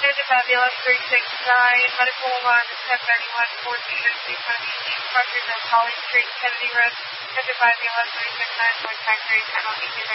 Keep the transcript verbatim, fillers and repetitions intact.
Fabulous three six nine, medical on ten thirty-one, fourteen oh two, Crossing the Holly Street, Kennedy Road, Fabulous three six nine, point five three, channel E two.